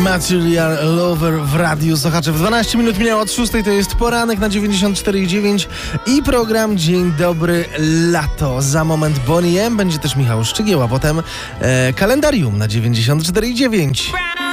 Material Lover w Radiu Sochaczew. 12 minut minęło od 6, to jest poranek na 94,9 i program Dzień Dobry Lato. Za moment Bonnie M, będzie też Michał Szczygieł, a potem kalendarium na 94,9.